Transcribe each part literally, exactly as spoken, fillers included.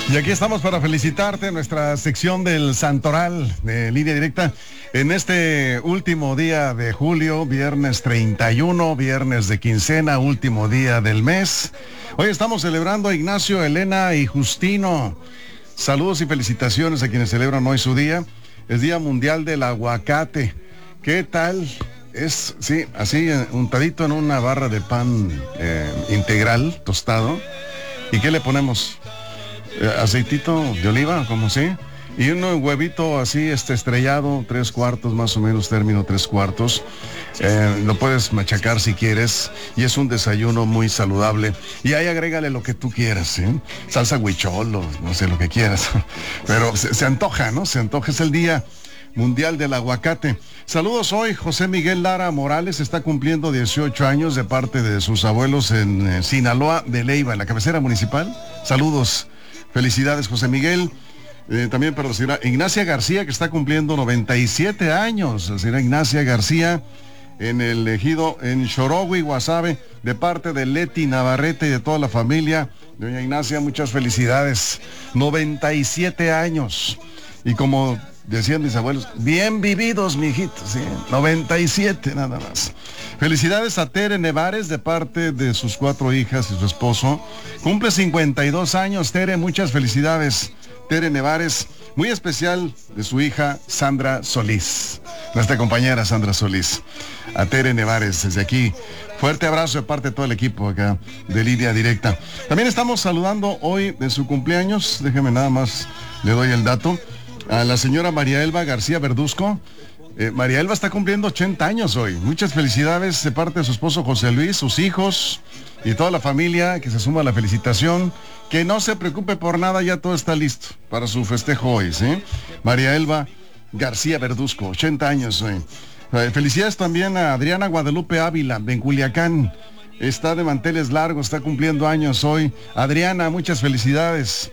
Y aquí estamos para felicitarte, nuestra sección del Santoral de Línea Directa, en este último día de julio, viernes treinta y uno, viernes de quincena, último día del mes. Hoy estamos celebrando a Ignacio, Elena y Justino. Saludos y felicitaciones a quienes celebran hoy su día. Es Día Mundial del Aguacate. ¿Qué tal? Es, sí, así untadito en una barra de pan eh, integral, tostado. ¿Y qué le ponemos? Eh, aceitito de oliva, como sí, y un huevito así este estrellado, tres cuartos más o menos, término tres cuartos. Eh, lo puedes machacar si quieres, y es un desayuno muy saludable. Y ahí agrégale lo que tú quieras, ¿eh? Salsa huichol, no sé, lo que quieras. Pero se, se antoja, ¿no? Se antoja, es el Día Mundial del Aguacate. Saludos hoy, José Miguel Lara Morales está cumpliendo dieciocho años de parte de sus abuelos en eh, Sinaloa de Leiva, en la cabecera municipal. Saludos. Felicidades, José Miguel. Eh, también para la señora Ignacia García, que está cumpliendo noventa y siete años. La señora Ignacia García, en el ejido en Chorogui, Guasave, de parte de Leti Navarrete y de toda la familia. Doña Ignacia, muchas felicidades. noventa y siete años. Y como decían mis abuelos, bien vividos, mijitos, ¿sí? noventa y siete nada más. Felicidades a Tere Nevares de parte de sus cuatro hijas y su esposo. Cumple cincuenta y dos años, Tere, muchas felicidades. Tere Nevares, muy especial de su hija Sandra Solís, nuestra compañera Sandra Solís. A Tere Nevares, desde aquí, fuerte abrazo de parte de todo el equipo acá de Línea Directa. También estamos saludando hoy en su cumpleaños, déjeme nada más, le doy el dato, a la señora María Elba García Verduzco. Eh, María Elba está cumpliendo ochenta años hoy. Muchas felicidades de parte de su esposo José Luis, sus hijos y toda la familia que se suma a la felicitación. Que no se preocupe por nada, ya todo está listo para su festejo hoy, ¿sí? María Elba García Verduzco, ochenta años hoy. Eh, felicidades también a Adriana Guadalupe Ávila, en Culiacán. Está de manteles largos, está cumpliendo años hoy. Adriana, muchas felicidades.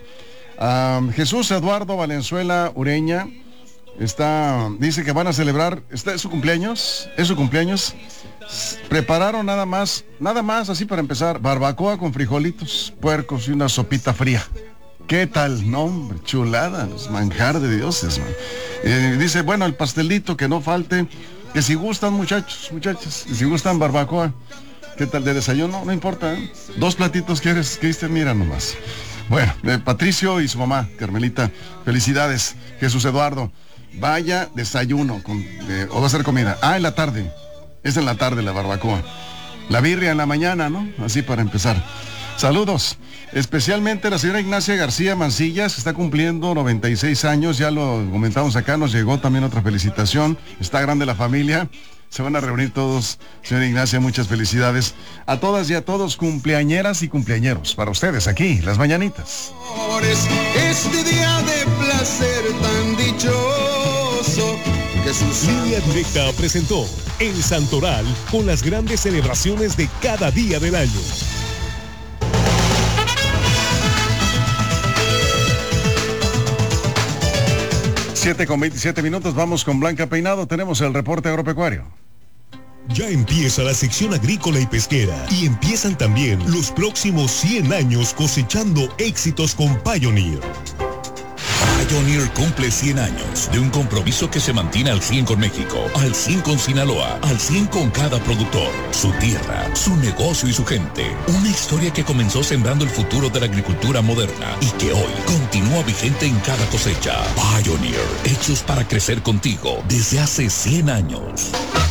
Uh, Jesús Eduardo Valenzuela Ureña está, dice que van a celebrar, está, ¿es su cumpleaños? ¿Es su cumpleaños? Prepararon nada más, nada más así para empezar, barbacoa con frijolitos, puercos y una sopita fría. ¿Qué tal? No, hombre, chulada, manjar de dioses, man. Eh, dice, bueno, el pastelito que no falte, que si gustan muchachos, muchachas, que si gustan barbacoa, ¿qué tal de desayuno? No importa, ¿eh? Dos platitos quieres, que diste, mira nomás. Bueno, eh, Patricio y su mamá, Carmelita, felicidades. Jesús Eduardo, vaya desayuno, con, eh, o va a ser comida. Ah, en la tarde, es en la tarde la barbacoa. La birria en la mañana, ¿no? Así para empezar. Saludos, especialmente la señora Ignacia García Mancillas, está cumpliendo noventa y seis años, ya lo comentamos acá, nos llegó también otra felicitación, está grande la familia. Se van a reunir todos, señora Ignacia, muchas felicidades a todas y a todos, cumpleañeras y cumpleañeros, para ustedes aquí, las mañanitas. Este día de placer tan dichoso que sus... Línea Directa presentó El Santoral con las grandes celebraciones de cada día del año. siete con veintisiete minutos, vamos con Blanca Peinado, tenemos el reporte agropecuario. Ya empieza la sección agrícola y pesquera y empiezan también los próximos cien años cosechando éxitos con Pioneer. Pioneer cumple cien años de un compromiso que se mantiene al cien con México, al cien con Sinaloa, al cien con cada productor, su tierra, su negocio y su gente. Una historia que comenzó sembrando el futuro de la agricultura moderna y que hoy continúa vigente en cada cosecha. Pioneer, hechos para crecer contigo desde hace cien años.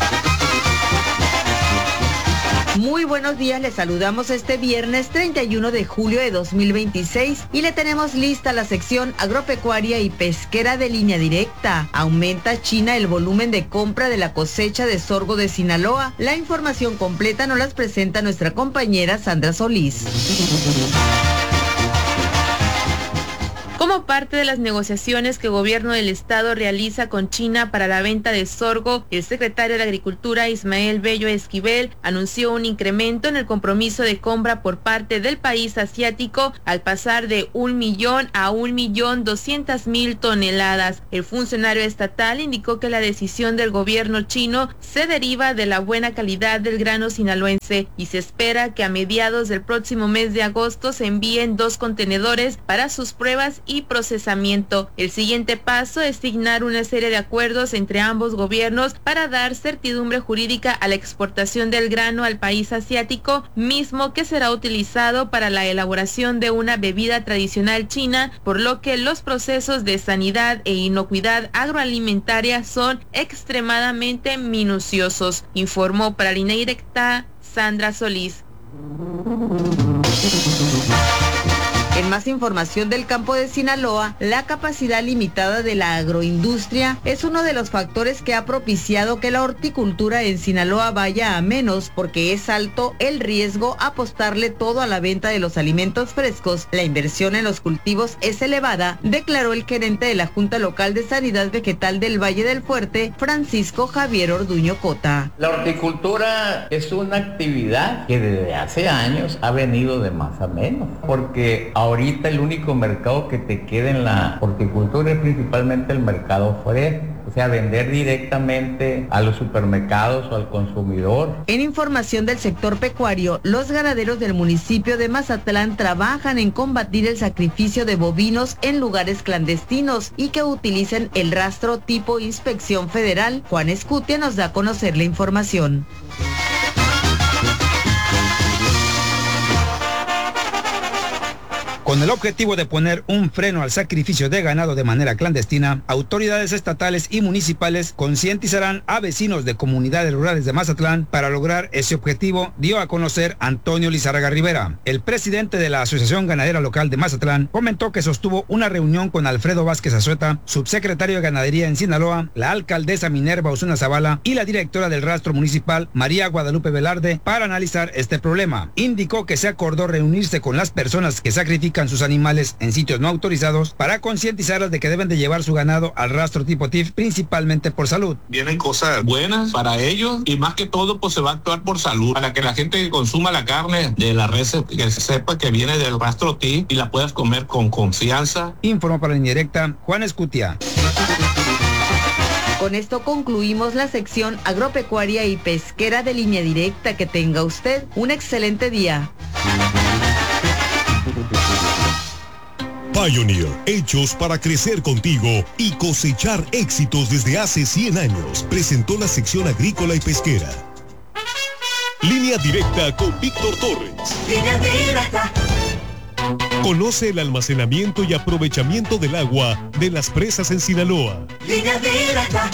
Muy buenos días, les saludamos este viernes treinta y uno de julio de dos mil veintiséis y le tenemos lista la sección agropecuaria y pesquera de Línea Directa. Aumenta China el volumen de compra de la cosecha de sorgo de Sinaloa. La información completa nos las presenta nuestra compañera Sandra Solís. Como Como parte de las negociaciones que el gobierno del estado realiza con China para la venta de sorgo, el secretario de Agricultura, Ismael Bello Esquivel, anunció un incremento en el compromiso de compra por parte del país asiático al pasar de un millón a un millón doscientas mil toneladas. El funcionario estatal indicó que la decisión del gobierno chino se deriva de la buena calidad del grano sinaloense y se espera que a mediados del próximo mes de agosto se envíen dos contenedores para sus pruebas y procesamiento. El siguiente paso es signar una serie de acuerdos entre ambos gobiernos para dar certidumbre jurídica a la exportación del grano al país asiático, mismo que será utilizado para la elaboración de una bebida tradicional china, por lo que los procesos de sanidad e inocuidad agroalimentaria son extremadamente minuciosos, informó para Línea Directa Sandra Solís. En más información del campo de Sinaloa, la capacidad limitada de la agroindustria es uno de los factores que ha propiciado que la horticultura en Sinaloa vaya a menos, porque es alto el riesgo apostarle todo a la venta de los alimentos frescos. La inversión en los cultivos es elevada, declaró el gerente de la Junta Local de Sanidad Vegetal del Valle del Fuerte, Francisco Javier Orduño Cota. La horticultura es una actividad que desde hace años ha venido de más a menos, porque ahorita el único mercado que te queda en la horticultura es principalmente el mercado fuerte, o sea, vender directamente a los supermercados o al consumidor. En información del sector pecuario, los ganaderos del municipio de Mazatlán trabajan en combatir el sacrificio de bovinos en lugares clandestinos y que utilicen el rastro tipo Inspección Federal. Juan Escutia nos da a conocer la información. Con el objetivo de poner un freno al sacrificio de ganado de manera clandestina, autoridades estatales y municipales concientizarán a vecinos de comunidades rurales de Mazatlán. Para lograr ese objetivo, dio a conocer Antonio Lizárraga Rivera. El presidente de la Asociación Ganadera Local de Mazatlán comentó que sostuvo una reunión con Alfredo Vázquez Azueta, subsecretario de Ganadería en Sinaloa, la alcaldesa Minerva Osuna Zavala y la directora del rastro municipal, María Guadalupe Velarde, para analizar este problema. Indicó que se acordó reunirse con las personas que sacrifican sus animales en sitios no autorizados para concientizarlas de que deben de llevar su ganado al rastro tipo T I F, principalmente por salud. Vienen cosas buenas para ellos y más que todo pues se va a actuar por salud, para que la gente que consuma la carne de la res que sepa que viene del rastro T I F y la puedas comer con confianza. Informó para Línea Directa Juan Escutia. Con esto concluimos la sección agropecuaria y pesquera de Línea Directa. Que tenga usted un excelente día. Pioneer, hechos para crecer contigo y cosechar éxitos desde hace cien años, presentó la sección agrícola y pesquera. Línea Directa con Víctor Torres. Línea Directa. Conoce el almacenamiento y aprovechamiento del agua de las presas en Sinaloa. Línea Directa.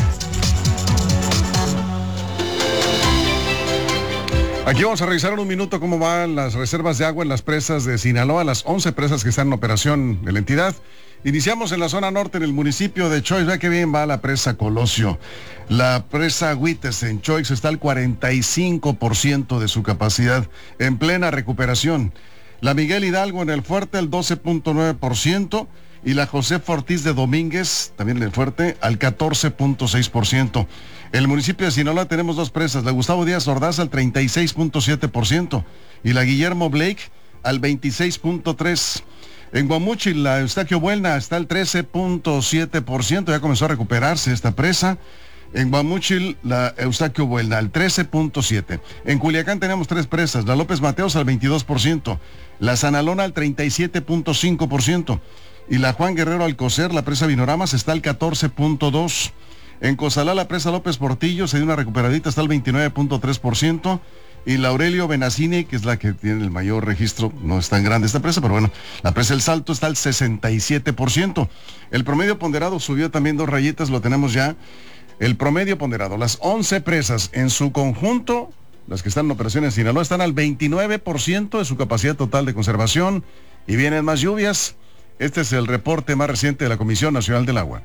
Aquí vamos a revisar en un minuto cómo van las reservas de agua en las presas de Sinaloa, las once presas que están en operación de la entidad. Iniciamos en la zona norte, en el municipio de Choix. Vea qué bien va la presa Colosio. La presa Agüites en Choix está al cuarenta y cinco por ciento de su capacidad, en plena recuperación. La Miguel Hidalgo en el Fuerte al doce punto nueve por ciento y la José Ortiz de Domínguez, también en el Fuerte, al catorce punto seis por ciento. En el municipio de Sinaloa tenemos dos presas, la Gustavo Díaz Ordaz al treinta y seis punto siete por ciento y la Guillermo Blake al veintiséis punto tres por ciento. En Guamúchil, la Eustaquio Buelna está al trece punto siete por ciento, ya comenzó a recuperarse esta presa. En Guamúchil, la Eustaquio Buelna al trece punto siete por ciento. En Culiacán tenemos tres presas, la López Mateos al veintidós por ciento, la Sanalona al treinta y siete punto cinco por ciento y la Juan Guerrero Alcocer, la presa Vinoramas, está al catorce punto dos por ciento. En Cozalá, la presa López Portillo se dio una recuperadita, está al veintinueve punto tres por ciento. Y la Aurelio Benacini, que es la que tiene el mayor registro, no es tan grande esta presa, pero bueno, la presa El Salto está al sesenta y siete por ciento. El promedio ponderado subió también dos rayitas, lo tenemos ya. El promedio ponderado, las once presas en su conjunto, las que están en operación en Sinaloa, están al veintinueve por ciento de su capacidad total de conservación y vienen más lluvias. Este es el reporte más reciente de la Comisión Nacional del Agua.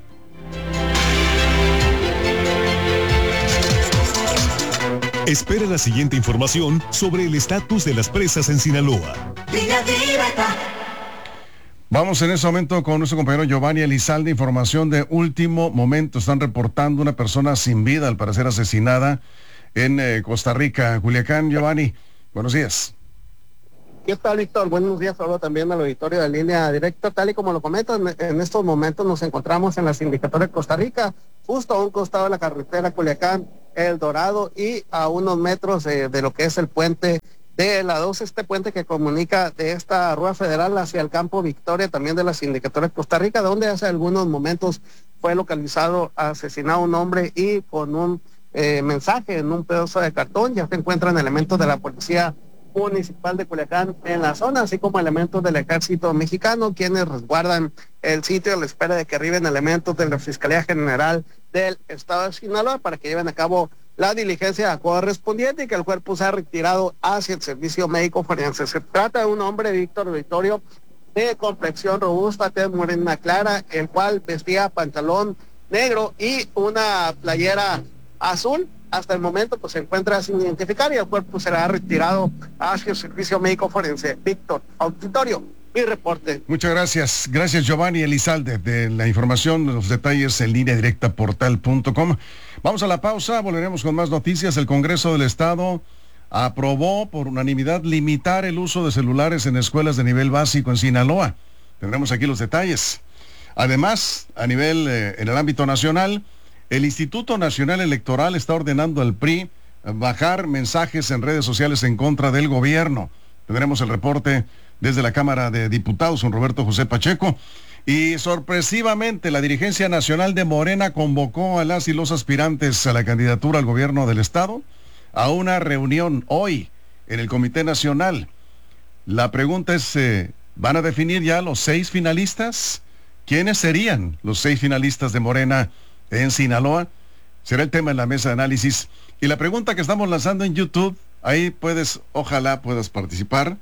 Espera la siguiente información sobre el estatus de las presas en Sinaloa. Vamos en ese momento con nuestro compañero Giovanni Elizalde, información de último momento. Están reportando una persona sin vida, al parecer asesinada en eh, Costa Rica, Culiacán. Giovanni, buenos días. ¿Qué tal, Víctor? Buenos días, solo también al auditorio de Línea Directa. Tal y como lo comentan, en estos momentos nos encontramos en la sindicatura de Costa Rica, justo a un costado de la carretera Culiacán, El Dorado, y a unos metros de, de lo que es el puente de la dos, este puente que comunica de esta Ruta Federal hacia el Campo Victoria, también de la sindicatura de Costa Rica, donde hace algunos momentos fue localizado, asesinado un hombre y con un eh, mensaje en un pedazo de cartón. Ya se encuentran elementos de la Policía Municipal de Culiacán en la zona, así como elementos del Ejército Mexicano, quienes resguardan el sitio a la espera de que arriben elementos de la Fiscalía General del Estado de Sinaloa para que lleven a cabo la diligencia correspondiente y que el cuerpo sea retirado hacia el servicio médico forense. Se trata de un hombre, Víctor Vittorio, de complexión robusta, tez morena clara, el cual vestía pantalón negro y una playera azul. Hasta el momento pues se encuentra sin identificar y el cuerpo será retirado hacia el servicio médico forense. Víctor, auditorio, mi reporte. Muchas gracias. Gracias, Giovanni Elizalde, de la información, de los detalles en línea directa portal punto com. Vamos a la pausa, volveremos con más noticias. El Congreso del Estado aprobó por unanimidad limitar el uso de celulares en escuelas de nivel básico en Sinaloa. Tendremos aquí los detalles. Además, a nivel, eh, en el ámbito nacional, el Instituto Nacional Electoral está ordenando al P R I bajar mensajes en redes sociales en contra del gobierno. Tendremos el reporte desde la Cámara de Diputados, don Roberto José Pacheco. Y sorpresivamente, la dirigencia nacional de Morena convocó a las y los aspirantes a la candidatura al gobierno del Estado a una reunión hoy en el Comité Nacional. La pregunta es, eh, ¿van a definir ya los seis finalistas? ¿Quiénes serían los seis finalistas de Morena en Sinaloa? Será el tema en la mesa de análisis. Y la pregunta que estamos lanzando en YouTube, ahí puedes, ojalá puedas participar.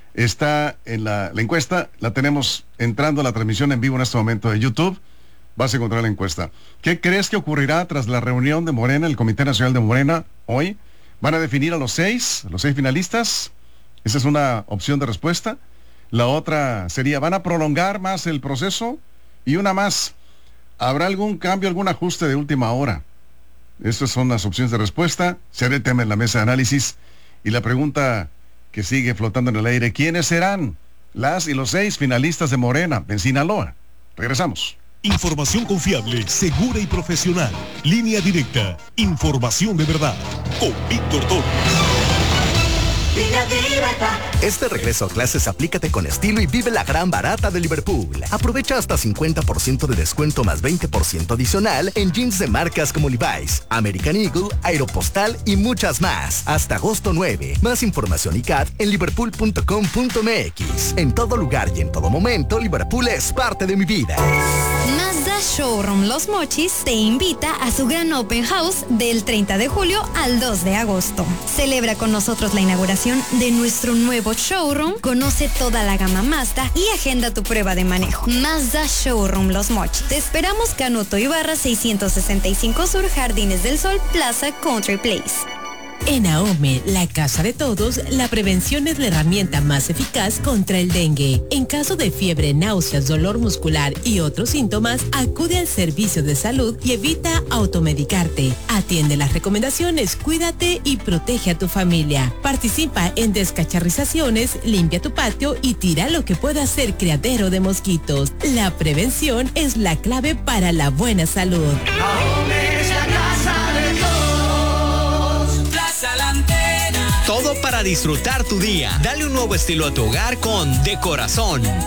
Está en la, la encuesta, la tenemos entrando a la transmisión en vivo en este momento de YouTube. Vas a encontrar la encuesta. ¿Qué crees que ocurrirá tras la reunión de Morena, el Comité Nacional de Morena, hoy? ¿Van a definir a los seis, los seis finalistas? Esa es una opción de respuesta. La otra sería, ¿van a prolongar más el proceso? Y una más, ¿habrá algún cambio, algún ajuste de última hora? Estas son las opciones de respuesta. Será el tema en la mesa de análisis. Y la pregunta que sigue flotando en el aire, ¿quiénes serán las y los seis finalistas de Morena en Sinaloa? Regresamos. Información confiable, segura y profesional. Línea Directa. Información de verdad. Con Víctor Torres. Este regreso a clases aplícate con estilo y vive la gran barata de Liverpool. Aprovecha hasta cincuenta por ciento de descuento más veinte por ciento adicional en jeans de marcas como Levi's, American Eagle, Aeropostal y muchas más. Hasta agosto nueve. Más información y C A D en liverpool punto com punto m x. En todo lugar y en todo momento, Liverpool es parte de mi vida. Mazda Showroom Los Mochis te invita a su gran open house del treinta de julio al dos de agosto. Celebra con nosotros la inauguración de nuestro nuevo showroom, conoce toda la gama Mazda y agenda tu prueba de manejo. Mazda Showroom Los Mochis. Te esperamos Canuto Ibarra seiscientos sesenta y cinco Sur, Jardines del Sol, Plaza Country Place. En AOME, la casa de todos, la prevención es la herramienta más eficaz contra el dengue. En caso de fiebre, náuseas, dolor muscular y otros síntomas, acude al servicio de salud y evita automedicarte. Atiende las recomendaciones, cuídate y protege a tu familia. Participa en descacharrizaciones, limpia tu patio y tira lo que pueda ser criadero de mosquitos. La prevención es la clave para la buena salud. AOME es la casa de todos. Todo para disfrutar tu día. Dale un nuevo estilo a tu hogar con De Corazón.